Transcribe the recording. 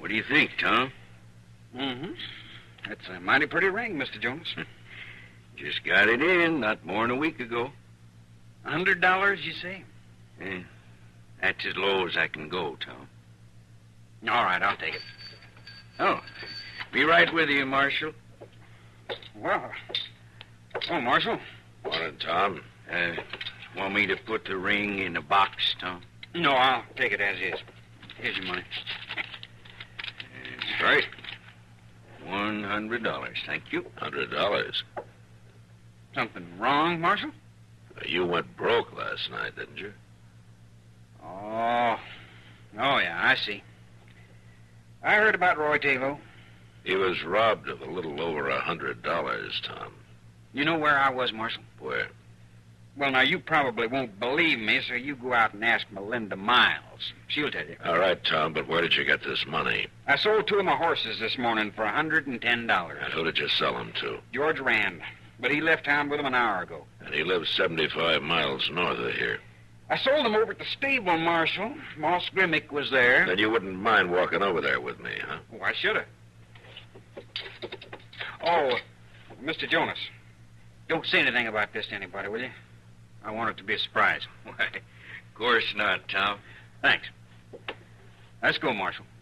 What do you think, Tom? Mm-hmm. That's a mighty pretty ring, Mr. Jonas. Just got it in not more than a week ago. $100, you say? Eh, that's as low as I can go, Tom. All right, I'll take it. Oh, be right with you, Marshal. Well, Marshal. Morning, Tom. Want me to put the ring in a box, Tom? No, I'll take it as is. Here's your money. That's right. $100, thank you. $100. Something wrong, Marshal? You went broke last night, didn't you? Oh, yeah, I see. I heard about Roy Tavo. He was robbed of a little over $100, Tom. You know where I was, Marshal? Where? Well, now, you probably won't believe me, so you go out and ask Melinda Miles. She'll tell you. All right, Tom, but where did you get this money? I sold 2 of my horses this morning for $110. And who did you sell them to? George Rand. But he left town with them an hour ago. And he lives 75 miles north of here. I sold them over at the stable, Marshal. Moss Grimmick was there. Then you wouldn't mind walking over there with me, huh? Oh, I should have. Oh, Mr. Jonas, don't say anything about this to anybody, will you? I want it to be a surprise. Why, of course not, Tom. Thanks. Let's go, Marshal.